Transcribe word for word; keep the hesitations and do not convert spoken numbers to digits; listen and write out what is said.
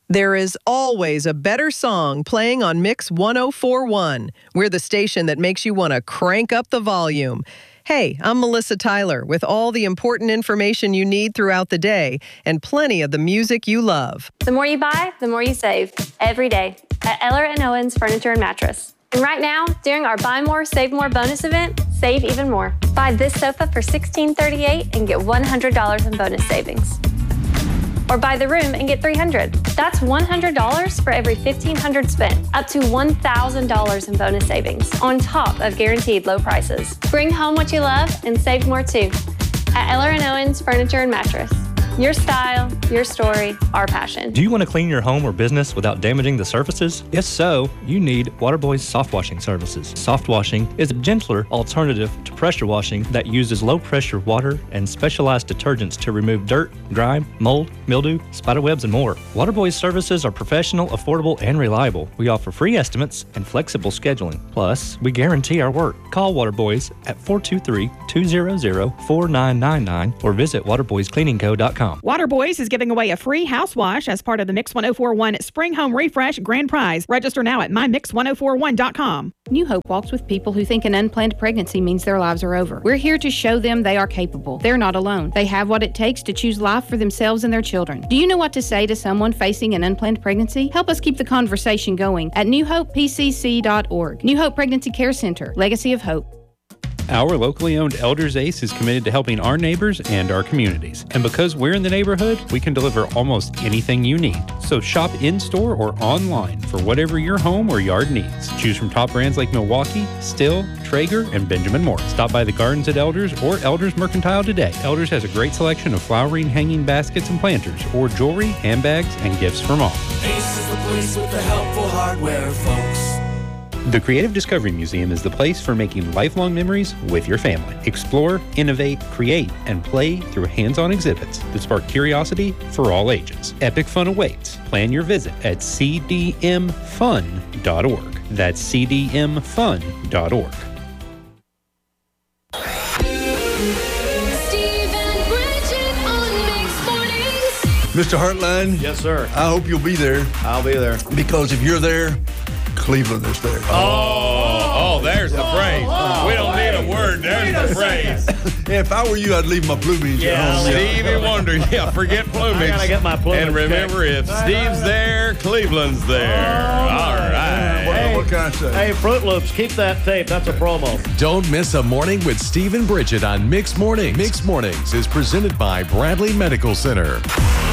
There is always a better song playing on Mix one oh four point one. We're the station that makes you want to crank up the volume. Hey, I'm Melissa Tyler with all the important information you need throughout the day and plenty of the music you love. The more you buy, the more you save. Every day at Eller and Owens Furniture and Mattress. And right now, during our Buy More, Save More bonus event, save even more. Buy this sofa for sixteen thirty-eight and get one hundred dollars in bonus savings. Or buy the room and get three hundred dollars. That's one hundred dollars for every fifteen hundred dollars spent, up to one thousand dollars in bonus savings, on top of guaranteed low prices. Bring home what you love and save more too. At Eller and Owens Furniture and Mattress. Your style, your story, our passion. Do you want to clean your home or business without damaging the surfaces? If so, you need Waterboy's soft washing services. Soft washing is a gentler alternative to pressure washing that uses low-pressure water and specialized detergents to remove dirt, grime, mold, mildew, spiderwebs, and more. Waterboy's services are professional, affordable, and reliable. We offer free estimates and flexible scheduling. Plus, we guarantee our work. Call Waterboys at four two three, two zero zero, four nine nine nine or visit waterboys cleaning co dot com. Waterboys is giving away a free house wash as part of the Mix one oh four point one Spring Home Refresh Grand Prize. Register now at my mix one oh four one dot com. New Hope walks with people who think an unplanned pregnancy means their lives are over. We're here to show them they are capable. They're not alone. They have what it takes to choose life for themselves and their children. Do you know what to say to someone facing an unplanned pregnancy? Help us keep the conversation going at new hope p c c dot org. New Hope Pregnancy Care Center. Legacy of Hope. Our locally owned Elders Ace is committed to helping our neighbors and our communities. And because we're in the neighborhood, we can deliver almost anything you need. So shop in-store or online for whatever your home or yard needs. Choose from top brands like Milwaukee, Still, Traeger, and Benjamin Moore. Stop by the gardens at Elders or Elders Mercantile today. Elders has a great selection of flowering hanging baskets and planters, or jewelry, handbags, and gifts from all. Ace is the place with the helpful hardware, folks. The Creative Discovery Museum is the place for making lifelong memories with your family. Explore, innovate, create, and play through hands-on exhibits that spark curiosity for all ages. Epic fun awaits. Plan your visit at c d m fun dot org. That's c d m fun dot org. Mister Hartline? Yes, sir. I hope you'll be there. I'll be there. Because if you're there, Cleveland is there. Oh, oh, there's the phrase. We don't need a word. There's the phrase. Yeah, if I were you, I'd leave my Plumage yeah, at home. Stevie Wonder. Yeah, forget Plumage. I gotta get my Plumage. And remember, if Steve's there, Cleveland's there. Oh, all right. What, hey, what can I say? Hey, Fruit Loops, keep that tape. That's a promo. Don't miss a morning with Steve and Bridget on Mix Mornings. Mix Mornings is presented by Bradley Medical Center.